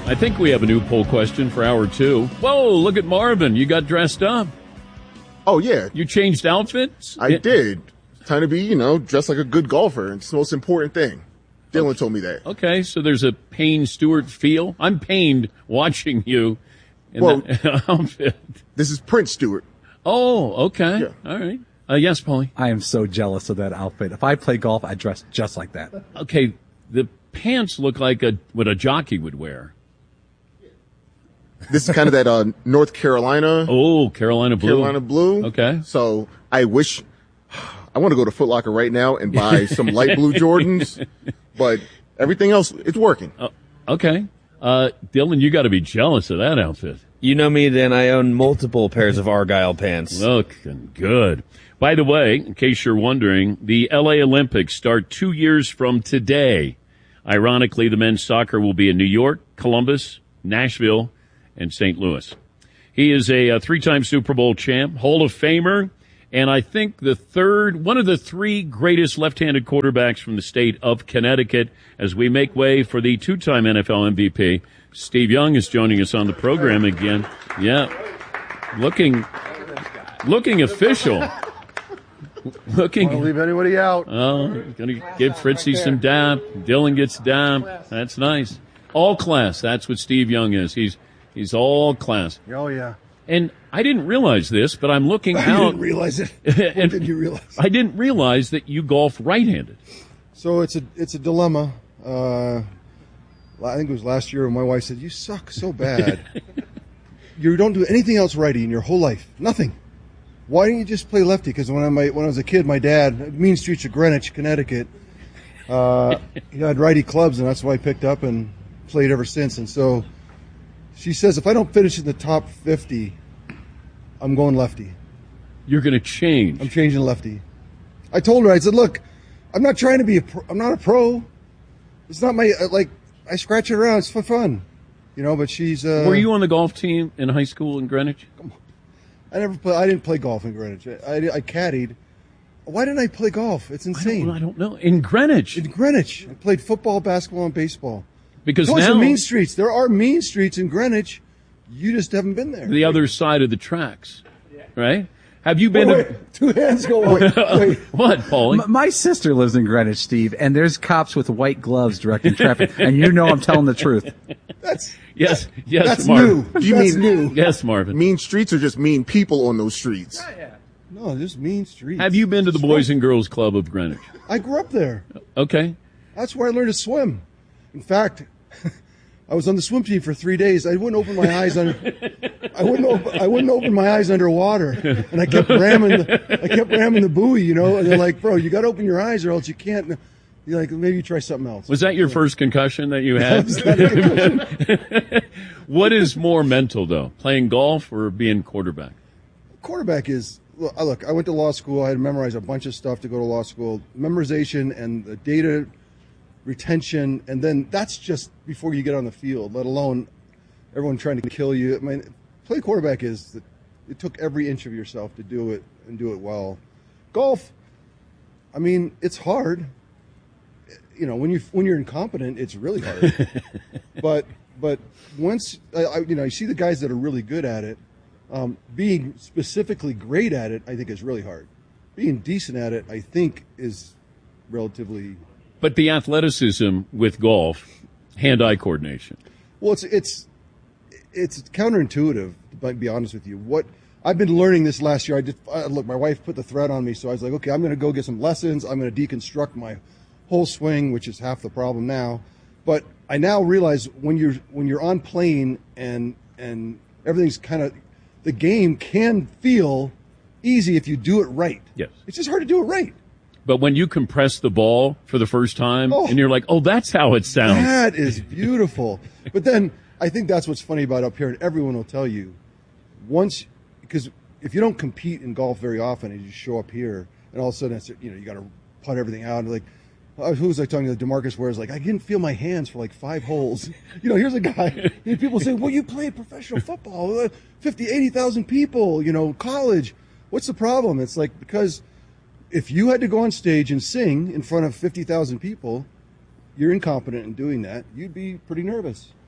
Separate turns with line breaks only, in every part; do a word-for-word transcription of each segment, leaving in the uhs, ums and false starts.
I think we have a new poll question for hour two. Whoa, look at Marvin. You got dressed up.
Oh, yeah.
You changed outfits?
I yeah. did. Trying to be, you know, dressed like a good golfer. It's the most important thing. Dylan
okay.
told me that.
Okay, so there's a Payne Stewart feel. I'm pained watching you in
well,
that outfit.
This is Prince Stewart.
Oh, okay. Yeah. All right. Uh, yes, Paulie?
I am so jealous of that outfit. If I play golf, I dress just like that.
Okay, the pants look like a what a jockey would wear.
This is kind of that uh, North Carolina.
Oh, Carolina blue.
Carolina blue.
Okay.
So I wish I want to go to Foot Locker right now and buy some light blue Jordans, but everything else, it's working.
Uh, okay. Uh, Dylan, you got to be jealous of that outfit.
You know me, Dan. I own multiple pairs of Argyle pants.
Looking good. By the way, in case you're wondering, the L A Olympics start two years from today. Ironically, the men's soccer will be in New York, Columbus, Nashville, and Saint Louis. He is a, a three-time Super Bowl champ, Hall of Famer, and I think the third, one of the three greatest left-handed quarterbacks from the state of Connecticut as we make way for the two-time N F L M V P. Steve Young is joining us on the program again. Yeah. Looking, looking official. Looking.
Don't leave anybody out.
Oh, gonna give Fritzy some dap. Dylan gets dap. That's nice. All class. That's what Steve Young is. He's, he's all class.
Oh, yeah.
And I didn't realize this, but I'm looking
I
out.
I didn't realize it. When did you realize?
I didn't realize that you golf right-handed.
So it's a it's a dilemma. Uh, I think it was last year when my wife said, "You suck so bad. You don't do anything else righty in your whole life. Nothing. Why don't you just play lefty?" Because when I my, when I was a kid, my dad, Mean Streets of Greenwich, Connecticut, uh, he had righty clubs, and that's why I picked up and played ever since. And so she says, if I don't finish in the top fifty, I'm going lefty.
You're going to change.
I'm changing lefty. I told her, I said, look, I'm not trying to be a pro. I'm not a pro. It's not my, like, I scratch it around. It's for fun. You know, but she's... Uh,
Were you on the golf team in high school in Greenwich?
Come on. I never play, I didn't play golf in Greenwich. I, I, I caddied. Why didn't I play golf? It's insane.
I don't, I don't know. In Greenwich?
In Greenwich. I played football, basketball, and baseball.
Because
Those
now...
are mean streets. There are mean streets in Greenwich. You just haven't been there.
The other side of the tracks, right? Have you been...
Wait, wait. Two hands go wait, wait.
What, Paulie?
M- my sister lives in Greenwich, Steve, and there's cops with white gloves directing traffic, and you know I'm telling the truth.
That's
yes, yes,
that's
Marvin.
new.
Do you
that's
mean
new?
Yes, Marvin.
Mean streets or just mean people on those streets?
Yeah, yeah. No, just mean streets.
Have you been to the Boys and Girls Club of Greenwich?
I grew up there.
Okay.
That's where I learned to swim. In fact, I was on the swim team for three days. I wouldn't open my eyes under. I wouldn't. Open, I wouldn't open my eyes underwater, and I kept ramming. The, I kept ramming the buoy, you know. And they're like, "Bro, you got to open your eyes, or else you can't." You're like, maybe you try something else.
Was that your first concussion that you had? What is more mental, though, playing golf or being quarterback?
Quarterback is. Look, look, I went to law school. I had to memorize a bunch of stuff to go to law school. Memorization and the data retention, and then that's just before you get on the field, let alone everyone trying to kill you. I mean, play quarterback is that it took every inch of yourself to do it and do it well. Golf, I mean, it's hard. You know, when you when you're incompetent, it's really hard. but but once I, I you know, you see the guys that are really good at it. Um, being specifically great at it, I think, is really hard. Being decent at it, I think, is relatively.
But the athleticism with golf, hand-eye coordination.
Well, it's it's it's counterintuitive. To be honest with you, what I've been learning this last year. I did uh, look. My wife put the thread on me, so I was like, okay, I'm going to go get some lessons. I'm going to deconstruct my whole swing, which is half the problem now. But I now realize when you're when you're on plane and and everything's kind of, the game can feel easy if you do it right.
Yes.
It's just hard to do it right.
But when you compress the ball for the first time,
oh,
and you're like, oh, that's how it sounds.
That is beautiful. But then I think that's what's funny about up here, and everyone will tell you, once, because if you don't compete in golf very often and you show up here, and all of a sudden, it's, you know, you got to putt everything out, and like, Uh, who was I talking to? DeMarcus Ware's like, I didn't feel my hands for like five holes. You know, here's a guy. You know, people say, well, you played professional football, uh, fifty, eighty thousand people, you know, college. What's the problem? It's like, because if you had to go on stage and sing in front of fifty thousand people, you're incompetent in doing that. You'd be pretty nervous.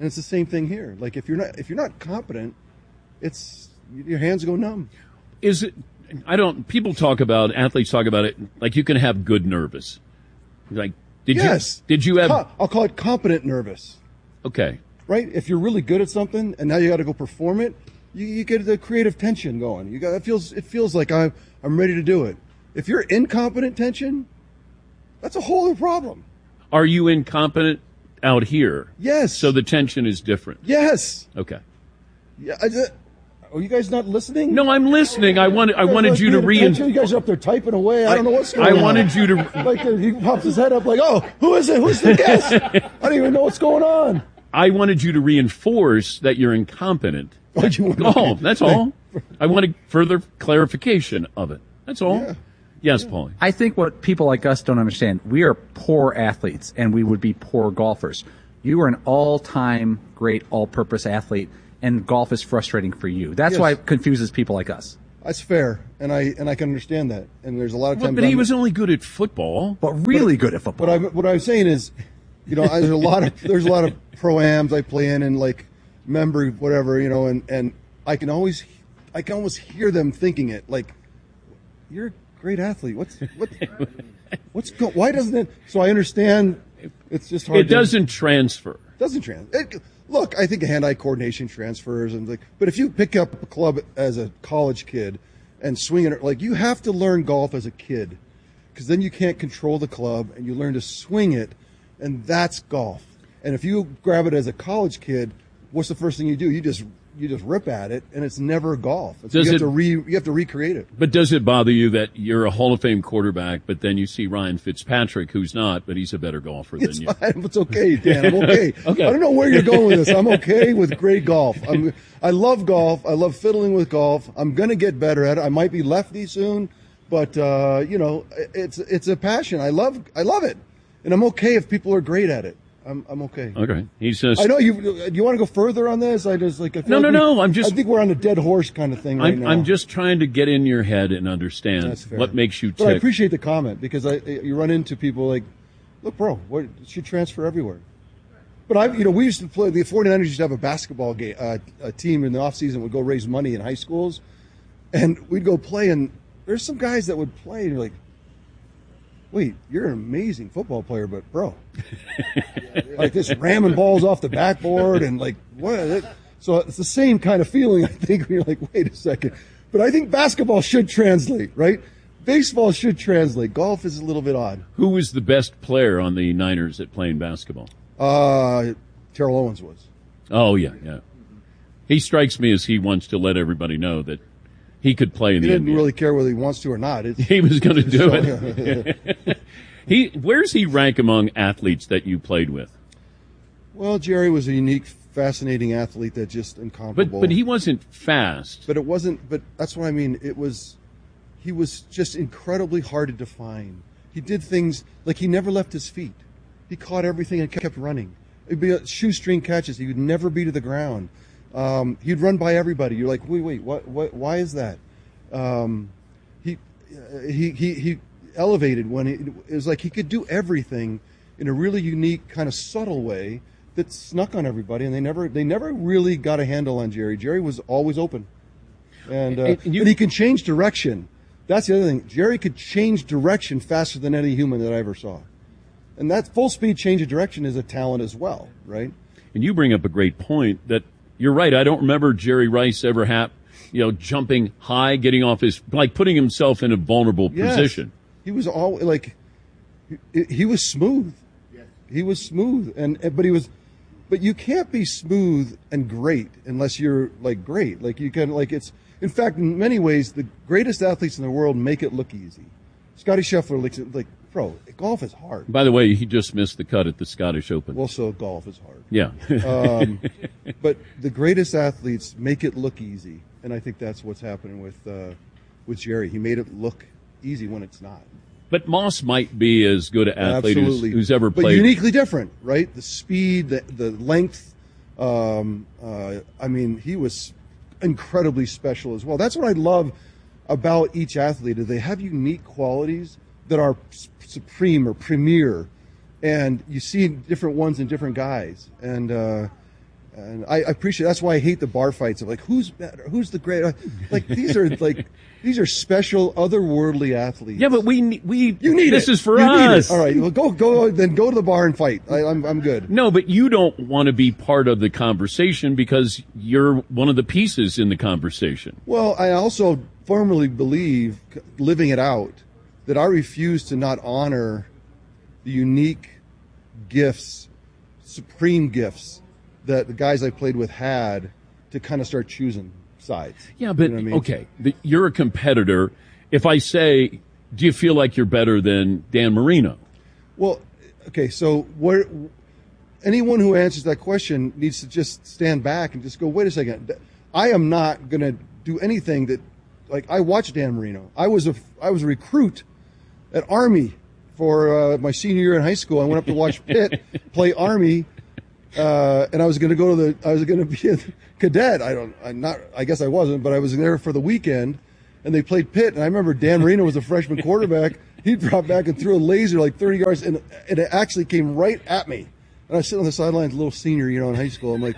And it's the same thing here. Like if you're not if you're not competent, it's your hands go numb.
Is it? I don't. People talk about athletes talk about it like you can have good nervous. Like did
yes.
you did you have?
Co- I'll call it competent nervous.
Okay.
Right. If you're really good at something and now you got to go perform it, you, you get the creative tension going. You got it feels it feels like I'm I'm ready to do it. If you're incompetent tension, that's a whole other problem.
Are you incompetent out here?
Yes.
So the tension is different.
Yes.
Okay.
Yeah. I, uh, are you guys not listening?
No, I'm listening. I wanted I wanted you to
read.
rein.
You guys are up there typing away. I, I don't know what's going
I
on.
I wanted you to.
Like uh, he pops his head up, like, "Oh, who is it? Who's the guest? I don't even know what's going on."
I wanted you to reinforce that you're incompetent.
Oh, you want
Oh, that's all. I wanted further clarification of it. That's all.
Yeah.
Yes, Paulie.
I think what people like us don't understand, we are poor athletes and we would be poor golfers. You are an all-time great all-purpose athlete, and golf is frustrating for you. That's
Yes.
why it confuses people like us.
That's fair, and I and I can understand that. And there's a lot of
But,
times.
but he
I'm-
was only good at football.
But really good at football.
What I what I'm saying is, you know, there's a lot of there's a lot of pro-ams I play in and like member whatever, you know, and and I can always I can almost hear them thinking it like, you're a great athlete. What's what what's go, why doesn't it? So I understand. It's just hard.
It
to,
doesn't transfer.
doesn't trans. It, look, I think hand-eye coordination transfers and like, but if you pick up a club as a college kid and swing it, like you have to learn golf as a kid, because then you can't control the club and you learn to swing it, and that's golf. And if you grab it as a college kid, what's the first thing you do? You just you just rip at it, and it's never golf. It's,
Does
you have
it-
to re you have to recreate it.
But does it bother you that you're a Hall of Fame quarterback, but then you see Ryan Fitzpatrick, who's not, but he's a better golfer
It's
than you?
fine. It's okay, Dan. I'm okay.
Okay.
I don't know where you're going with this. I'm okay with great golf. I'm, I love golf. I love fiddling with golf. I'm going to get better at it. I might be lefty soon, but uh, you know, it's it's a passion. I love I love it, and I'm okay if people are great at it. I'm I'm okay.
Okay. He says,
I know you. Do you want to go further on this? I just like I feel
No,
like
no,
we-
no, I'm just-
I think we're on a dead horse kind of thing right
I'm,
now.
I'm just trying to get in your head and understand
That's fair.
what makes you
But I
tick.
appreciate the comment, because I you run into people like, look, bro, what, it should transfer everywhere. But I, you know, we used to play. The 49ers used to have a basketball game, uh, a team in the off season would go raise money in high schools, and we'd go play. And there's some guys that would play, and you're like, wait, you're an amazing football player, but bro, like this ramming balls off the backboard and like what? So it's the same kind of feeling, I think, when you're like, wait a second. But I think basketball should translate, right? Baseball should translate. Golf is a little bit odd.
Who was the best player on the Niners at playing basketball?
Uh, Terrell Owens was.
Oh, yeah, yeah. He strikes me as he wants to let everybody know that he could play in
He
the
didn't
N B A.
really care whether he wants to or not. It's,
He was going to do it. He, where's he rank among athletes that you played with?
well, Jerry was a unique, fascinating athlete that just
But
incomparable.
but he wasn't fast.
But it wasn't. But that's what I mean. It was. He was just incredibly hard to define. He did things like he never left his feet. He caught everything and kept running. It'd be a shoestring catches. He would never be to the ground. Um, he'd run by everybody. You're like, wait, wait, what? What? Why is that? Um, he, he, he, he elevated when he, it was like he could do everything in a really unique, kind of subtle way that snuck on everybody, and they never, they never really got a handle on Jerry. Jerry was always open, and, uh,
And you-
and he can change direction. That's the other thing. Jerry could change direction faster than any human that I ever saw, and that full speed change of direction is a talent as well, right?
And you bring up a great point that you're right. I don't remember Jerry Rice ever hap, you know, jumping high, getting off his, like putting himself in a vulnerable
Yes.
position.
He was all like, he, he was smooth. He was smooth, and but he was, but you can't be smooth and great unless you're like great. Like you can, like it's. In fact, in many ways, the greatest athletes in the world make it look easy. Scotty Scheffler, like, like bro, golf is hard.
By the way, he just missed the cut at the Scottish Open.
Well, so golf is hard.
yeah.
Um, but the greatest athletes make it look easy, and I think that's what's happening with uh, with Jerry. He made it look easy when it's not.
But Moss might be as good an athlete who's,
Absolutely.
who's ever
but
played.
uniquely different, right? The speed, the, the length. Um, uh, I mean, he was incredibly special as well. That's what I love about each athlete, is they have unique qualities that are supreme or premier, and you see different ones in different guys. And uh, And I, I appreciate. That's why I hate the bar fights of like who's better, who's the great. Like these are like these are special, otherworldly athletes.
Yeah, but we ne- we
you need
this
it.
is for
you
us.
All right, well, go go then go to the bar and fight. I, I'm I'm good.
No, but you don't want to be part of the conversation because you're one of the pieces in the conversation.
Well, I also firmly believe, living it out, that I refuse to not honor the unique gifts, supreme gifts that the guys I played with had to kind of start choosing sides.
Yeah, but
You know what I mean?
okay, the, you're a competitor. If I say, do you feel like you're better than Dan Marino?
Well, okay, so where anyone who answers that question needs to just stand back and just go, wait a second. I am not going to do anything that, like, I watched Dan Marino. I was a, I was a recruit at Army for uh, my senior year in high school. I went up to watch Pitt play Army. Uh, and I was going to go to the, I was going to be a cadet. I don't, I'm not, I guess I wasn't, but I was there for the weekend and they played Pitt. And I remember Dan Marino was a freshman quarterback. He dropped back and threw a laser like thirty yards and, and it actually came right at me. And I was sitting on the sidelines, a little senior, you know, in high school. I'm like,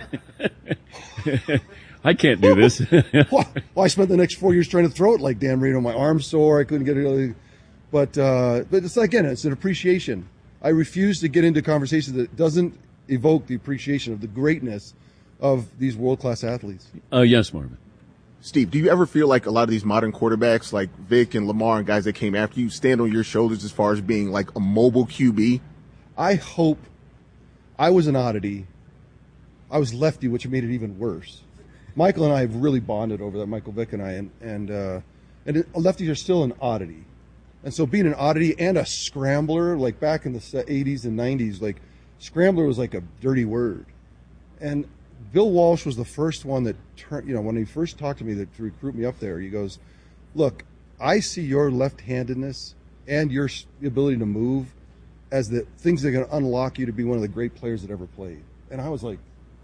I can't do this.
well, well, I spent the next four years trying to throw it like Dan Marino. My arm's sore. I couldn't get it. But, uh, but it's again, it's an appreciation. I refuse to get into conversations that doesn't evoke the appreciation of the greatness of these world-class athletes.
Uh, yes, Marvin.
Steve, do you ever feel like a lot of these modern quarterbacks like Vic and Lamar and guys that came after you stand on your shoulders as far as being like a mobile Q B?
I hope I was an oddity. I was lefty, which made it even worse. Michael and I have really bonded over that, Michael Vick and I, and, and, uh, and it, lefties are still an oddity. And so being an oddity and a scrambler, like back in the eighties and nineties, like scrambler was like a dirty word. And Bill Walsh was the first one that turned, you know, when he first talked to me that, to recruit me up there, he goes, look, I see your left-handedness and your ability to move as the things that are going to unlock you to be one of the great players that ever played. And I was like,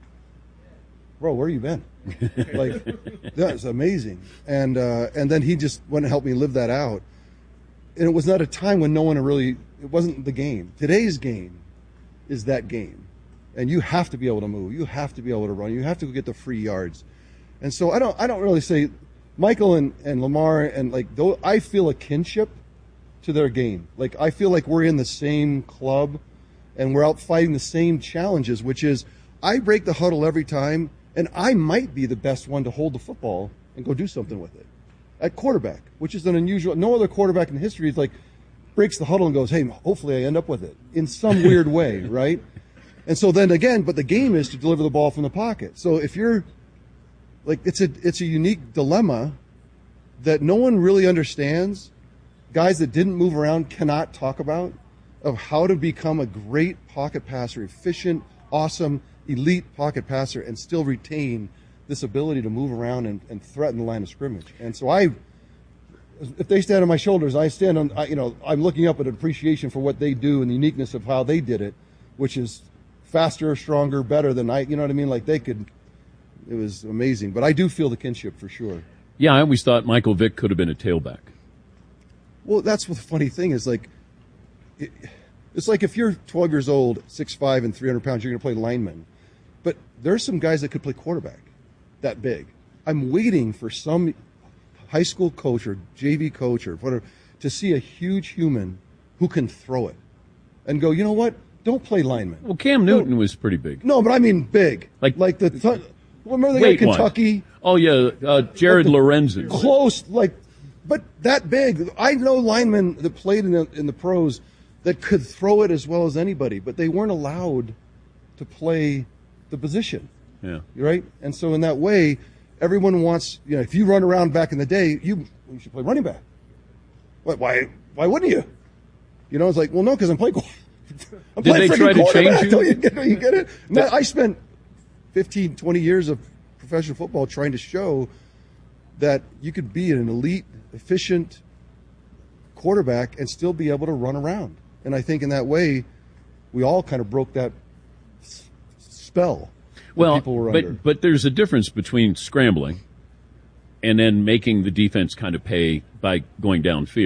bro, where you been? Like, that's amazing. And, uh, and then he just went and helped me live that out. And it was not a time when no one really, it wasn't the game. Today's game is that game. And you have to be able to move. You have to be able to run. You have to get the free yards. And so I don't I don't really say Michael and, and Lamar and like though I feel a kinship to their game. Like I feel like we're in the same club and we're out fighting the same challenges, which is I break the huddle every time and I might be the best one to hold the football and go do something with it. At quarterback, which is an unusual no other quarterback in history is like breaks the huddle and goes, hey, hopefully I end up with it in some weird way, right? And so then again, but the game is to deliver the ball from the pocket. So if you're like, it's a, it's a unique dilemma that no one really understands. Guys that didn't move around cannot talk about of how to become a great pocket passer, efficient, awesome, elite pocket passer and still retain this ability to move around and, and threaten the line of scrimmage. And so I, if they stand on my shoulders, I stand on, I, you know, I'm looking up at appreciation for what they do and the uniqueness of how they did it, which is faster, stronger, better than I, you know what I mean? Like they could, it was amazing. But I do feel the kinship for sure.
Yeah, I always thought Michael Vick could have been a tailback.
Well, that's what the funny thing is. Like, it, it's like if you're twelve years old, six five and three hundred pounds, you're going to play lineman. But there's some guys that could play quarterback that big. I'm waiting for some high school coach or J V coach or whatever to see a huge human who can throw it and go, you know what? Don't play lineman.
Well, Cam Newton was pretty big.
No, but I mean big.
Like-
like the th- remember the guy
Wait,
in
what?
Kentucky?
Oh, yeah, uh, Jared Lorenzen.
Close, like, but that big. I know linemen that played in the in the pros that could throw it as well as anybody, but they weren't allowed to play the position.
Yeah.
Right? And so in that way, everyone wants, you know, if you run around back in the day, you you should play running back. Why why why wouldn't you? You know, it's like, well, no, because I'm playing. I'm
Did
playing
they
freaking
try to
quarterback.
change you?
Don't you get, don't you get it? Man, I spent fifteen, twenty years of professional football trying to show that you could be an elite, efficient quarterback and still be able to run around. And I think in that way, we all kind of broke that s- spell that
Well,
people were under.
but, but there's a difference between scrambling and then making the defense kind of pay by going downfield.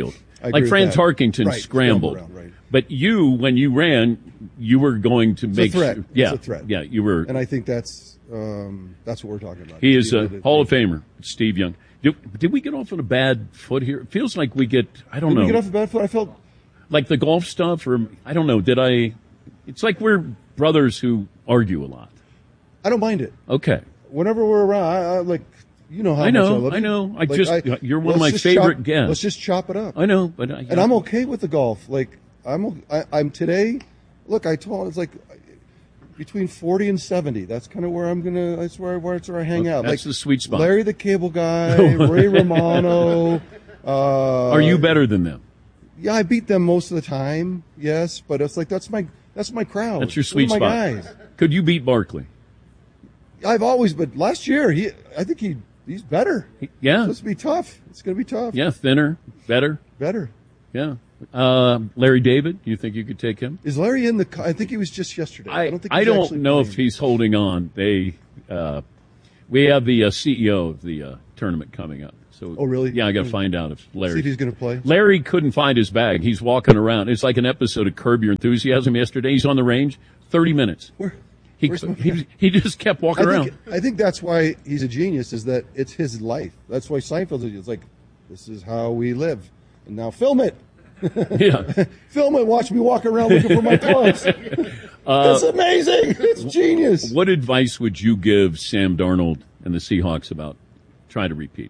I agree
Like
with
Franz
that.
Harkington
Right,
scrambled.
around, right.
But you, when you ran, you were going to
It's
make
a threat.
sure. Yeah,
It's a threat.
yeah, you were.
And I think that's um, that's what we're talking about.
He is
Steve
a
did it.
Hall of Famer, Steve Young. Did, did we get off on a bad foot here? It feels like we get, I don't
Did
know,
we get off the bad foot? I felt
like the golf stuff, or I don't know, did I, it's like we're brothers who argue a lot.
I don't mind it.
Okay.
Whenever we're around, I, I like you know how
I know,
much I love
I
you.
know. I
Like,
just- you're one of
let's
my
just
favorite
chop,
guests.
Let's just chop it up.
I know, but I,
And I'm okay with the golf. Like I'm, o- I, I'm today. Look, I told it's like between forty and seventy. That's kind of where I'm gonna. That's where where, that's where I hang
Well,
out.
that's
like
the sweet spot.
Larry the Cable Guy, Ray Romano. Uh,
Are you better than them?
Yeah, I beat them most of the time. Yes, but it's like that's my that's my crowd.
That's your
Those
sweet
are my
spot.
guys.
Could you beat Barkley?
I've always, but last year he, I think he he's better.
Yeah.
It's gonna be tough. It's gonna be tough.
Yeah, thinner, better.
Better.
Yeah. Uh, Larry David, you think you could take him?
Is Larry in the? co- I think he was just yesterday. I,
I,
don't think.
I
he's
don't
actually
know
playing.
if he's holding on. They, uh, we have the uh, C E O of the uh, tournament coming up. So,
Oh, really?
Yeah, I got to find out if
See
Larry.
if he's going to play.
Larry couldn't find his bag. He's walking around. It's like an episode of Curb Your Enthusiasm yesterday. He's on the range, thirty minutes.
Where,
He
where's my
he, he just kept
I
walking around.
think, I think that's why he's a genius. Is that it's his life. That's why Seinfeld's it's like, this is how we live, and now film it.
Yeah.
Film it. Watch me walk around looking for my clubs. it's amazing. It's genius.
What advice would you give Sam Darnold and the Seahawks about trying to repeat?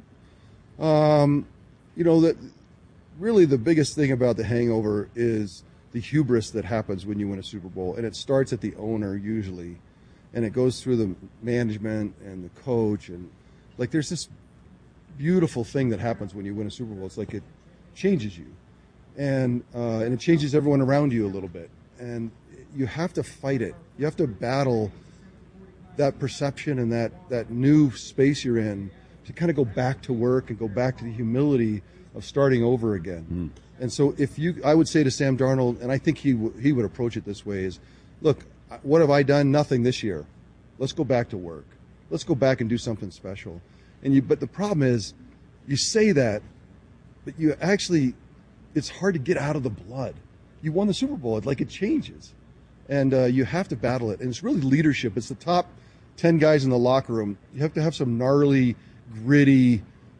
You know that really the biggest thing about the hangover is the hubris that happens when you win a Super Bowl, and it starts at the owner usually, and it goes through the management and the coach, and like there's this beautiful thing that happens when you win a Super Bowl. It's like it changes you, and uh, and it changes everyone around you a little bit, and you have to fight it. You have to battle that perception and that that new space you're in to kind of go back to work and go back to the humility of starting over again. Mm. And so if you, I would say to Sam Darnold, and I think he w- he would approach it this way is, look, what have I done? Nothing this year. Let's go back to work. Let's go back and do something special. And you, but the problem is, you say that, but you actually, it's hard to get out of the blood. You won the Super Bowl. Like it changes. And uh, you have to battle it. And it's really leadership. It's the top ten guys in the locker room. You have to have some gnarly, gritty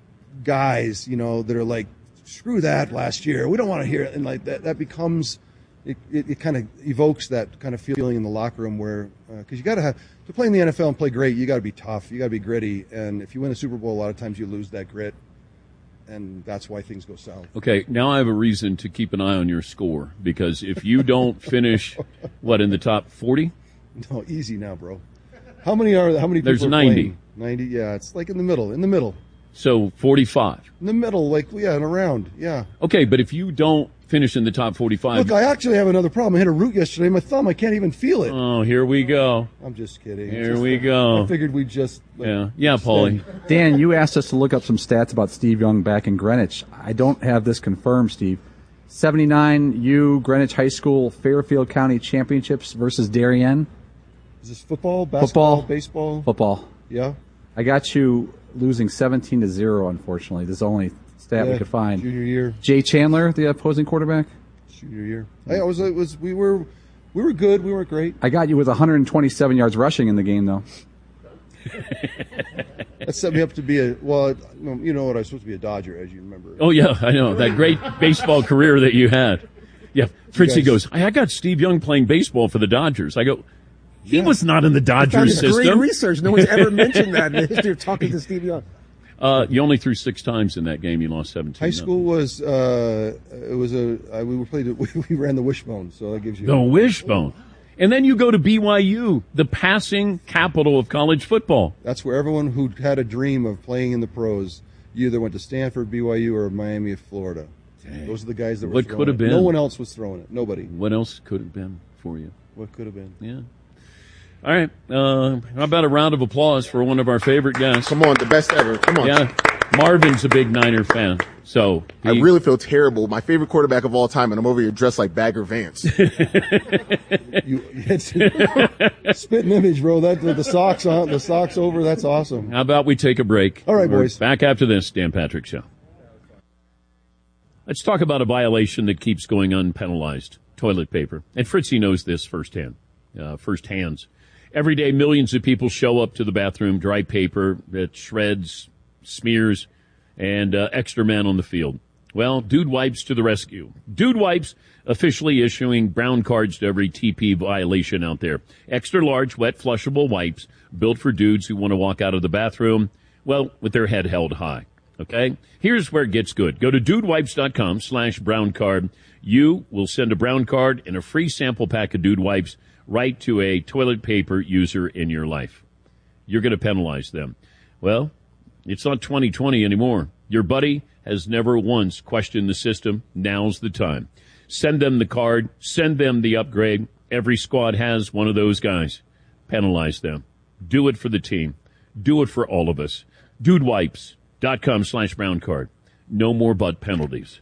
guys, you know, that are like, screw that last year. We don't want to hear it. And like that, that becomes, it, it, it kind of evokes that kind of feeling in the locker room where, because uh, you got to have, to play in the N F L and play great, you got to be tough. You got to be gritty. And if you win a Super Bowl, a lot of times you lose that grit. And that's why things go south.
Okay, now I have a reason to keep an eye on your score because if you don't finish, what, in the top forty?
No, easy now, bro. How many are, how many people
There's
are
ninety.
playing? ninety, yeah. It's like in the middle, in the middle.
So forty-five.
In the middle, like, yeah, and around, yeah.
Okay, but if you don't finish in the top forty-five.
Look, I actually have another problem. I hit a root yesterday. My thumb, I can't even feel it.
Oh, here we go.
I'm just kidding.
Here
Just-
we go.
I figured we'd just. Like,
Yeah, yeah, Paulie.
Dan, you asked us to look up some stats about Steve Young back in Greenwich. I don't have this confirmed, Steve. seventy-nine U Greenwich High School Fairfield County Championships versus Darien.
Is this football, basketball,
Football.
baseball?
Football.
Yeah.
I got you losing seventeen to zero, unfortunately. This is the only stat
yeah.
we could find.
Junior year.
Jay Chandler, the opposing quarterback.
Junior year. I, I was. It was. We were. We were good. We weren't great.
I got you with one hundred twenty-seven yards rushing in the game, though.
That set me up to be a. Well, you know what? I was supposed to be a Dodger, as you remember.
Oh, yeah, I know. That great baseball career that you had. Yeah, Fritzy
guys-
goes, I got Steve Young playing baseball for the Dodgers. I go, he
Yeah.
was not in the Dodgers
That's great
system.
research. No one's ever mentioned that in the history of talking to Steve Young.
Uh, you only threw six times in that game. You lost seventeen.
High school was. Uh, it was a. Uh, we were played. We, we ran the wishbone, so that gives you.
The wishbone. And then you go to B Y U, the passing capital of college football.
That's where everyone who had a dream of playing in the pros, you either went to Stanford, B Y U, or Miami of Florida.
Dang.
Those are the guys that were
What
throwing
could have
it.
been?
No one else was throwing it. Nobody.
What else could have been for you?
What could have been?
Yeah. All right. Uh, how about a round of applause for one of our favorite guests?
Come on, the best ever. Come on.
Yeah. Marvin's a big Niner fan. So
I
he-
really feel terrible. My favorite quarterback of all time, and I'm over here dressed like Bagger Vance.
You, it's, spitting image, bro. That the, the socks on, the socks over. That's awesome.
How about we take a break?
All right,
We're
boys.
Back after this, Dan Patrick Show. Let's talk about a violation that keeps going unpenalized. Toilet paper. And Fritzy knows this firsthand. Uh, first hands. Every day, millions of people show up to the bathroom, dry paper that shreds, smears, and uh, extra man on the field. Well, Dude Wipes to the rescue. Dude Wipes officially issuing brown cards to every T P violation out there. Extra large, wet, flushable wipes built for dudes who want to walk out of the bathroom, well, with their head held high. Okay? Here's where it gets good. Go to dudewipes.com slash brown card. You will send a brown card and a free sample pack of Dude Wipes right to a toilet paper user in your life. You're going to penalize them. Well, it's not twenty twenty anymore. Your buddy has never once questioned the system. Now's the time. Send them the card. Send them the upgrade. Every squad has one of those guys. Penalize them. Do it for the team. Do it for all of us. Dudewipes.com slash brown card. No more butt penalties.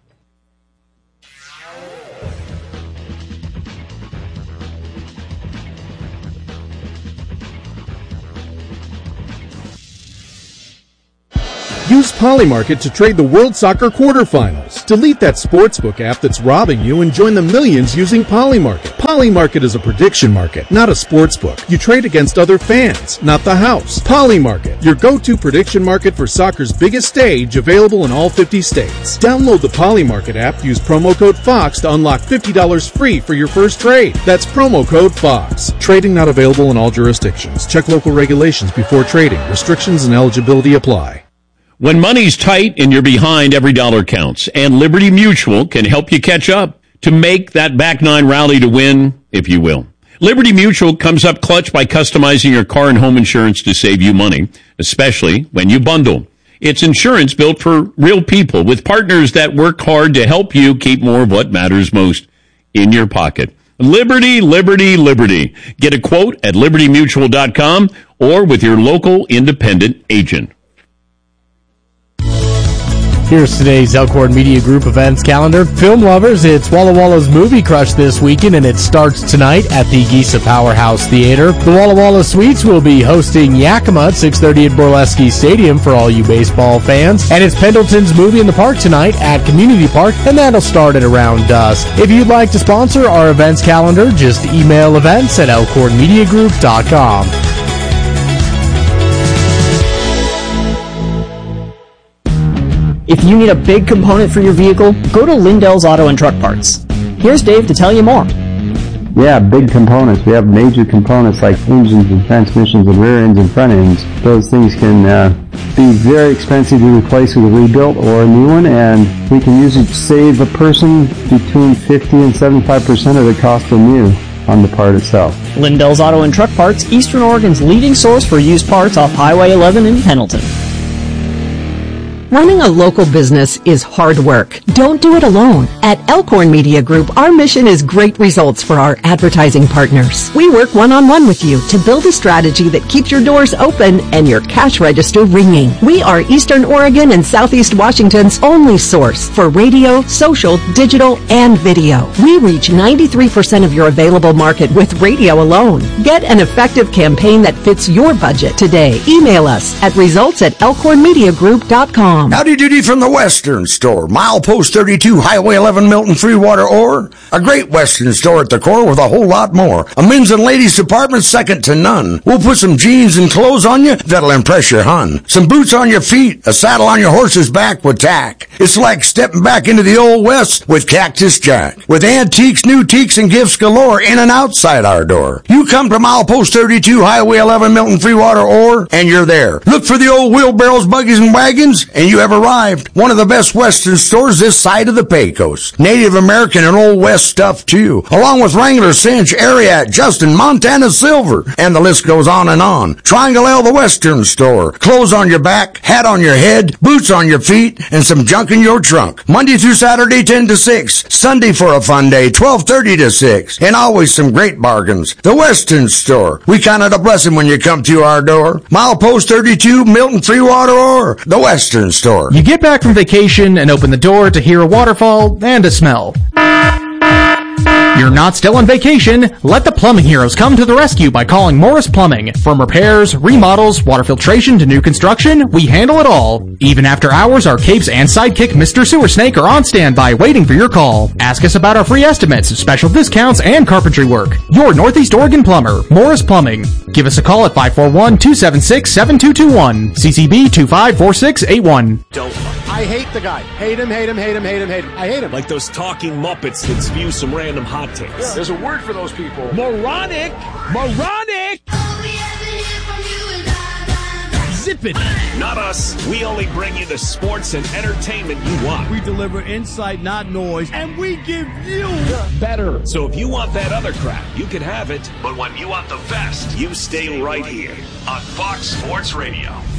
Use Polymarket to trade the World Soccer quarterfinals. Delete that sportsbook app that's robbing you and join the millions using Polymarket. Polymarket is a prediction market, not a sportsbook. You trade against other fans, not the house. Polymarket, your go-to prediction market for soccer's biggest stage, available in all fifty states. Download the Polymarket app, use promo code FOX to unlock fifty dollars free for your first trade. That's promo code FOX. Trading not available in all jurisdictions. Check local regulations before trading. Restrictions and eligibility apply.
When money's tight and you're behind, every dollar counts. And Liberty Mutual can help you catch up to make that back nine rally to win, if you will. Liberty Mutual comes up clutch by customizing your car and home insurance to save you money, especially when you bundle. It's insurance built for real people with partners that work hard to help you keep more of what matters most in your pocket. Liberty, Liberty, Liberty. Get a quote at liberty mutual dot com or with your local independent agent.
Here's today's Elkhorn Media Group events calendar. Film lovers, it's Walla Walla's Movie Crush this weekend, and it starts tonight at the Giza Powerhouse Theater. The Walla Walla Suites will be hosting Yakima at six thirty at Borleski Stadium for all you baseball fans. And it's Pendleton's Movie in the Park tonight at Community Park, and that'll start at around dusk. If you'd like to sponsor our events calendar, just email events at elkhorn media group dot com.
If you need a big component for your vehicle, go to Lindell's Auto and Truck Parts. Here's Dave to tell you more.
Yeah, big components. We have major components like engines and transmissions and rear ends and front ends. Those things can uh, be very expensive to replace with a rebuilt or a new one, and we can usually save a person between fifty and seventy-five percent of the cost of new on the part itself.
Lindell's Auto and Truck Parts, Eastern Oregon's leading source for used parts off Highway eleven in Pendleton.
Running a local business is hard work. Don't do it alone. At Elkhorn Media Group, our mission is great results for our advertising partners. We work one-on-one with you to build a strategy that keeps your doors open and your cash register ringing. We are Eastern Oregon and Southeast Washington's only source for radio, social, digital, and video. We reach ninety-three percent of your available market with radio alone. Get an effective campaign that fits your budget today. Email us at results at elkhorn media group dot com.
Howdy doody from the Western Store. Milepost thirty-two, Highway eleven, Milton, Freewater, Ore. A great Western store at the core with a whole lot more. A men's and ladies department second to none. We'll put some jeans and clothes on you that'll impress your hun. Some boots on your feet, a saddle on your horse's back with tack. It's like stepping back into the old West with Cactus Jack. With antiques, new teaks, and gifts galore in and outside our door. You come to Milepost thirty-two, Highway eleven, Milton, Freewater, Ore, and you're there. Look for the old wheelbarrows, buggies, and wagons, and you have arrived. One of the best Western stores this side of the Pecos. Native American and Old West stuff too. Along with Wrangler, Cinch, Ariat, Justin, Montana Silver. And the list goes on and on. Triangle L, the Western Store. Clothes on your back, hat on your head, boots on your feet, and some junk in your trunk. Monday through Saturday, ten to six. Sunday for a fun day, twelve thirty to six. And always some great bargains. The Western Store. We count it a blessing when you come to our door. Milepost thirty-two, Milton, Freewater, or the Western Store.
You get back from vacation and open the door to hear a waterfall and a smell.
You're not still on vacation? Let the plumbing heroes come to the rescue by calling Morris Plumbing. From repairs, remodels, water filtration to new construction, we handle it all. Even after hours, our capes and sidekick Mister Sewer Snake are on standby waiting for your call. Ask us about our free estimates, special discounts, and carpentry work. Your Northeast Oregon plumber, Morris Plumbing. Give us a call at five four one, two seven six, seven two two one. C C B two five four six eight one.
Don't. I hate the guy. Hate him, hate him, hate him, hate him, hate him. I hate him.
Like those talking Muppets that spew some random hot takes.
Yeah. There's a word for those people.
Moronic! Moronic! Zip it! Not us. We only bring you the sports and entertainment you want.
We deliver insight, not noise, and we give you
better. So if you want that other crap, you can have it. But when you want the best, you stay right here on Fox Sports Radio.